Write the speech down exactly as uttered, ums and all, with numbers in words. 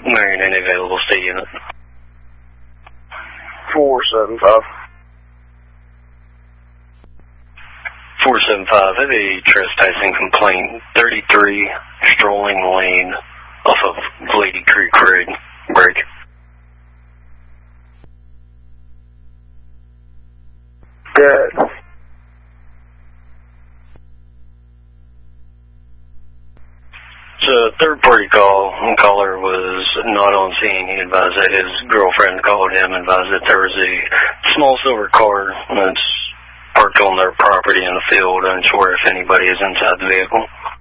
Marion, any available state unit? four seven five. four seven five, I have a trespassing complaint, thirty-three Strolling Lane off of Lady Creek Road. Break. Good. It's a third-party call. The caller was not on scene. He advised that his girlfriend called him and advised that there was a small silver car that's parked on their property in the field. Unsure if anybody is inside the vehicle.